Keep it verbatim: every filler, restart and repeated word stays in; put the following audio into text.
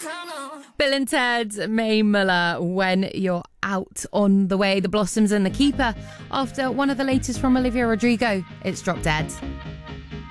Bill and Ted, Mae Muller, When You're Out on the Way. The Blossoms and The Keeper after one of the latest from Olivia Rodrigo. It's Drop Dead.